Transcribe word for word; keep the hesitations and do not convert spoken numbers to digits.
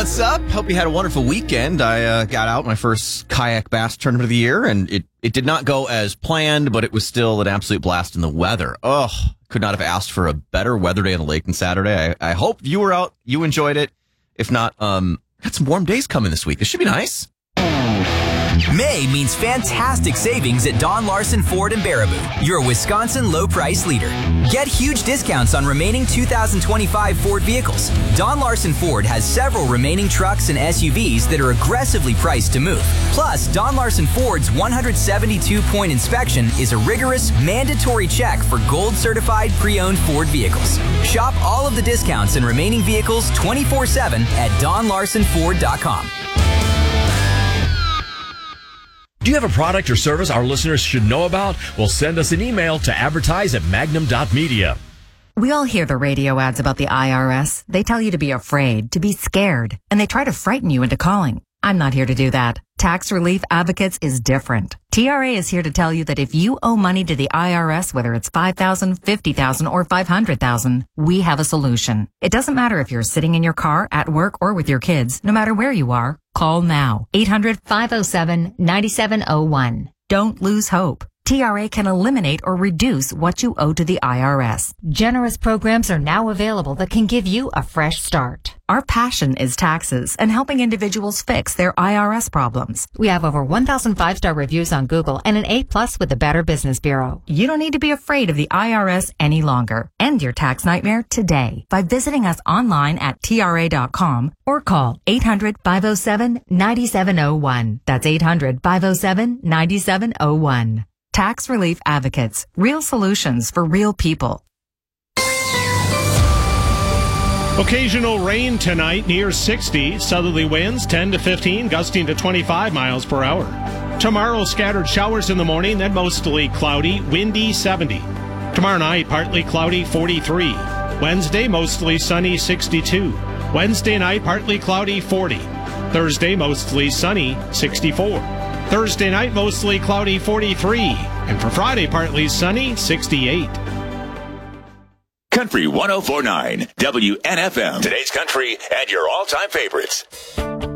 what's up? Hope you had a wonderful weekend. I uh, got out my first kayak bass tournament of the year, and it, it did not go as planned, but it was still an absolute blast in the weather. Oh, could not have asked for a better weather day on the lake than Saturday. I, I hope you were out, you enjoyed it. If not, um, got some warm days coming this week. This should be nice. May means fantastic savings at Don Larson Ford in Baraboo, your Wisconsin low-price leader. Get huge discounts on remaining two thousand twenty-five Ford vehicles. Don Larson Ford has several remaining trucks and S U Vs that are aggressively priced to move. Plus, Don Larson Ford's one hundred seventy-two point inspection is a rigorous, mandatory check for gold-certified pre-owned Ford vehicles. Shop all of the discounts and remaining vehicles twenty-four seven at don larson ford dot com. Do you have a product or service our listeners should know about? Well, send us an email to advertise at magnum dot media. We all hear the radio ads about the I R S. They tell you to be afraid, to be scared, and they try to frighten you into calling. I'm not here to do that. Tax Relief Advocates is different. T R A is here to tell you that if you owe money to the I R S, whether it's five thousand dollars, fifty thousand dollars, or five hundred thousand dollars, we have a solution. It doesn't matter if you're sitting in your car, at work, or with your kids. No matter where you are, call now. eight hundred, five oh seven, nine seven oh one. Don't lose hope. T R A can eliminate or reduce what you owe to the I R S. Generous programs are now available that can give you a fresh start. Our passion is taxes and helping individuals fix their I R S problems. We have over one thousand five-star reviews on Google and an A plus with the Better Business Bureau. You don't need to be afraid of the I R S any longer. End your tax nightmare today by visiting us online at T R A dot com or call eight hundred, five oh seven, nine seven oh one. That's eight hundred, five oh seven, nine seven oh one. Tax Relief Advocates. Real solutions for real people. Occasional rain tonight, near sixty. Southerly winds ten to fifteen, gusting to twenty-five miles per hour. Tomorrow, scattered showers in the morning, then mostly cloudy, windy, seventy. Tomorrow night, partly cloudy, forty-three. Wednesday, mostly sunny, sixty-two. Wednesday night, partly cloudy, forty. Thursday, mostly sunny, sixty-four. Thursday night, mostly cloudy, forty-three. And for Friday, partly sunny, sixty-eight. Country one oh four point nine, W N F M. Today's country and your all-time favorites.